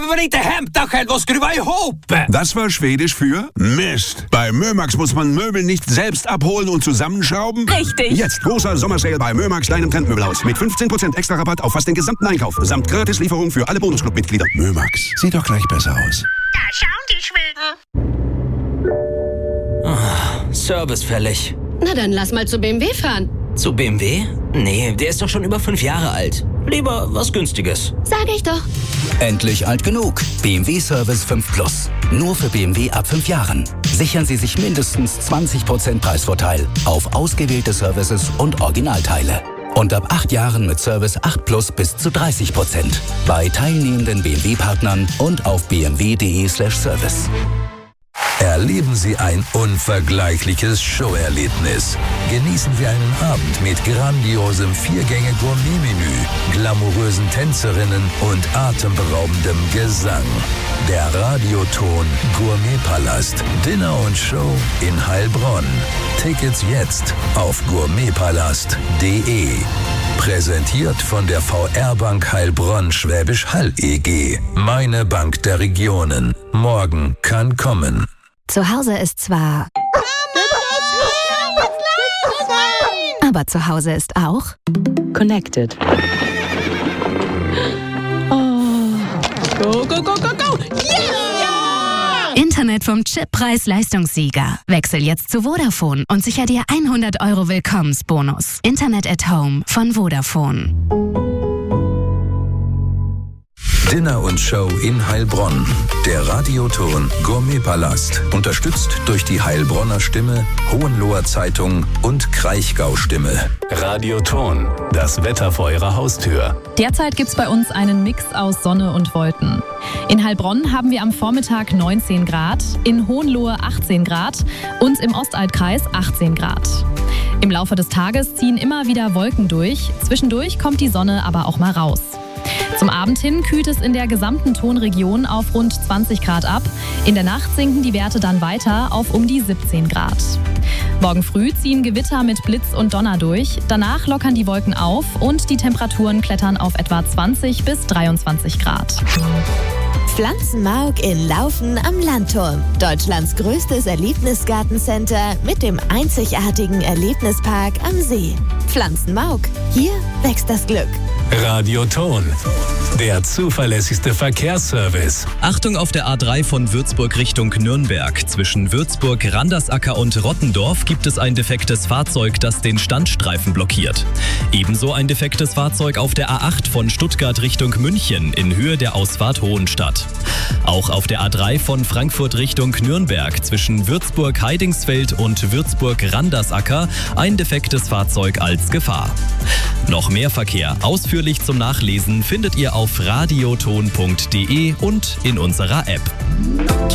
man inte hämta själv och skruva ihop. Das war Schwedisch für Mist. Bei Mömax muss man Möbel nicht selbst abholen und zusammenschrauben. Richtig. Jetzt großer Sommersale bei Mömax, deinem Trendmöbelhaus. Mit 15% extra Rabatt auf fast den gesamten Einkauf. Samt Gratislieferung für alle Bonusclub-Mitglieder. Mömax, sieht doch gleich besser aus. Da schauen die Schweden. Service fällig. Na dann lass mal zu BMW fahren. Zu BMW? Nee, der ist doch schon über 5 Jahre alt. Lieber was Günstiges. Sag ich doch. Endlich alt genug. BMW Service 5 Plus. Nur für BMW ab 5 Jahren. Sichern Sie sich mindestens 20% Preisvorteil auf ausgewählte Services und Originalteile. Und ab 8 Jahren mit Service 8 Plus bis zu 30%. Bei teilnehmenden BMW-Partnern und auf bmw.de/service. Erleben Sie ein unvergleichliches Showerlebnis. Genießen Sie einen Abend mit grandiosem 4-Gänge-Gourmet-Menü, glamourösen Tänzerinnen und atemberaubendem Gesang. Der Radioton Gourmetpalast, Dinner und Show in Heilbronn. Tickets jetzt auf gourmetpalast.de. Präsentiert von der VR-Bank Heilbronn Schwäbisch Hall e.G. Meine Bank der Regionen. Morgen kann kommen. Zu Hause ist zwar... Aber zu Hause ist auch... Connected. Oh. Go, go, go, go, go! Yeah! Internet vom Chip-Preis-Leistungssieger. Wechsel jetzt zu Vodafone und sicher dir 100 € Willkommensbonus. Internet at Home von Vodafone. Dinner und Show in Heilbronn. Der Radioton Gourmetpalast. Unterstützt durch die Heilbronner Stimme, Hohenloher Zeitung und Kraichgau Stimme. Radioton. Das Wetter vor Ihrer Haustür. Derzeit gibt's bei uns einen Mix aus Sonne und Wolken. In Heilbronn haben wir am Vormittag 19 Grad, in Hohenlohe 18 Grad und im Ostaltkreis 18 Grad. Im Laufe des Tages ziehen immer wieder Wolken durch. Zwischendurch kommt die Sonne aber auch mal raus. Zum Abend hin kühlt es in der gesamten Tonregion auf rund 20 Grad ab. In der Nacht sinken die Werte dann weiter auf um die 17 Grad. Morgen früh ziehen Gewitter mit Blitz und Donner durch. Danach lockern die Wolken auf und die Temperaturen klettern auf etwa 20 bis 23 Grad. Pflanzenmauk in Laufen am Landturm. Deutschlands größtes Erlebnisgartencenter mit dem einzigartigen Erlebnispark am See. Pflanzenmauk. Hier wächst das Glück. Radioton. Der zuverlässigste Verkehrsservice. Achtung auf der A3 von Würzburg Richtung Nürnberg. Zwischen Würzburg, Randersacker und Rottendorf gibt es ein defektes Fahrzeug, das den Standstreifen blockiert. Ebenso ein defektes Fahrzeug auf der A8 von Stuttgart Richtung München in Höhe der Ausfahrt Hohenstadt. Auch auf der A3 von Frankfurt Richtung Nürnberg zwischen Würzburg-Heidingsfeld und Würzburg-Randersacker ein defektes Fahrzeug als Gefahr. Noch mehr Verkehr ausführlich zum Nachlesen findet ihr auf radioton.de und in unserer App.